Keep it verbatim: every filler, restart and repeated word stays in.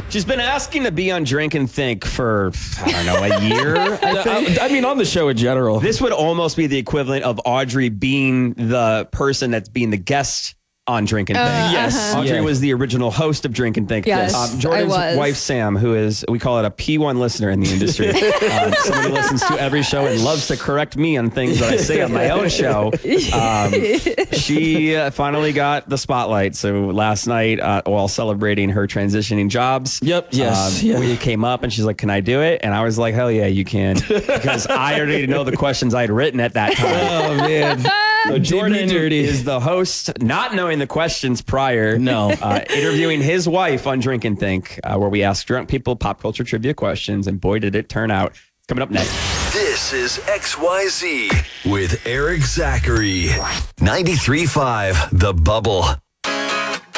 She's been asking to be on Drink and Think for, I don't know, a year, I think. I, I mean, on the show in general. This would almost be the equivalent of Audrey being the person that's being the guest on Drink and Think. Uh, Yes. uh-huh. Audrey Yeah. was the original host of Drink and Think. Yes, Um, Jordan's I was. wife, Sam, who is, we call it a P one listener in the industry. um, somebody who listens to every show and loves to correct me on things that I say on my own show. Um, she uh, finally got the spotlight. So last night, uh, while celebrating her transitioning jobs, Yep, yes, um, yeah. we came up and she's like, can I do it? And I was like, hell yeah, you can. Because I already know the questions I had written at that time. Oh, man. So Did me Jordan dirty. is the host, not knowing the questions prior. No. Uh, interviewing his wife on Drink and Think, uh, where we ask drunk people pop culture trivia questions. And boy, did it turn out. It's coming up next. This is X Y Z with Eric Zachary. ninety-three point five The Bubble.